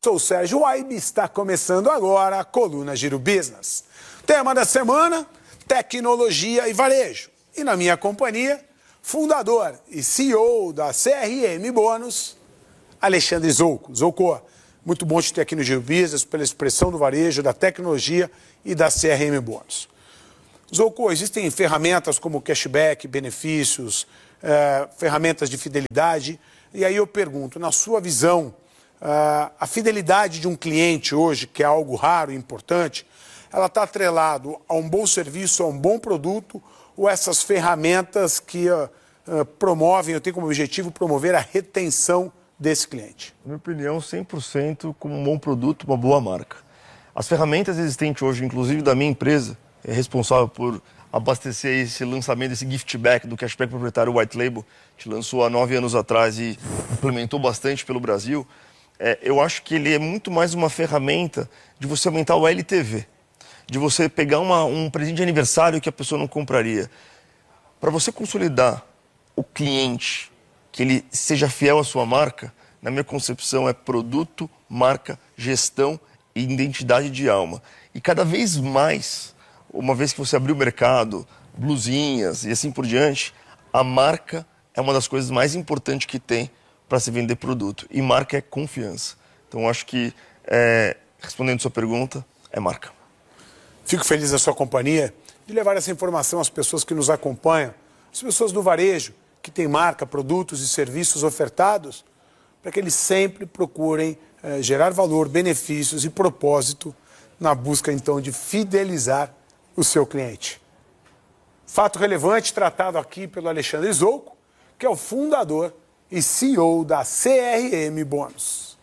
Sou o Sérgio Waibe, está começando agora a coluna Giro Business. Tema da semana, tecnologia e varejo. E na minha companhia, fundador e CEO da CRM Bônus, Alexandre Zouco. Zouco, muito bom te ter aqui no Giro Business, pela expressão do varejo, da tecnologia e da CRM Bônus. Zouco, existem ferramentas como cashback, benefícios, ferramentas de fidelidade. E aí eu pergunto, na sua visão, a fidelidade de um cliente hoje, que é algo raro e importante, ela está atrelado a um bom serviço, a um bom produto, ou essas ferramentas que promovem, eu tenho como objetivo promover a retenção desse cliente? Na minha opinião, 100% como um bom produto, uma boa marca. As ferramentas existentes hoje, inclusive da minha empresa, é responsável por abastecer esse lançamento, esse gift back do cashback proprietário White Label, que lançou há 9 anos atrás e implementou bastante pelo Brasil. Eu acho que ele é muito mais uma ferramenta de você aumentar o LTV, de você pegar um presente de aniversário que a pessoa não compraria. Para você consolidar o cliente, que ele seja fiel à sua marca, na minha concepção é produto, marca, gestão e identidade de alma. E cada vez mais, uma vez que você abrir o mercado, blusinhas e assim por diante, a marca é uma das coisas mais importantes que tem para se vender produto. E marca é confiança. Então, acho que, respondendo a sua pergunta, é marca. Fico feliz da sua companhia, de levar essa informação às pessoas que nos acompanham, às pessoas do varejo, que têm marca, produtos e serviços ofertados, para que eles sempre procurem gerar valor, benefícios e propósito na busca, então, de fidelizar o seu cliente. Fato relevante tratado aqui pelo Alexandre Zouco, que é o fundador e CEO da CRM Bônus.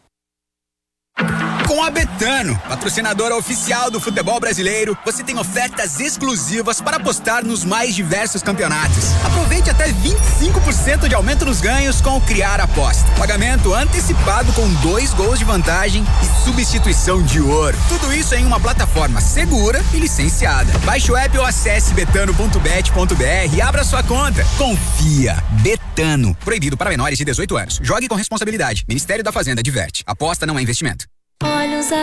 Com a Betano, patrocinadora oficial do futebol brasileiro, você tem ofertas exclusivas para apostar nos mais diversos campeonatos. Aproveite até 25% de aumento nos ganhos com o Criar Aposta. Pagamento antecipado com 2 gols de vantagem e substituição de ouro. Tudo isso em uma plataforma segura e licenciada. Baixe o app ou acesse betano.bet.br e abra sua conta. Confia. Betano. Proibido para menores de 18 anos. Jogue com responsabilidade. Ministério da Fazenda adverte. Aposta não é investimento. Olhos